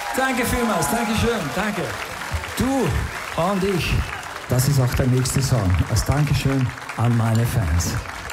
Danke vielmals, danke schön, danke. Du und ich, das ist auch der nächste Song. Als Dankeschön an meine Fans.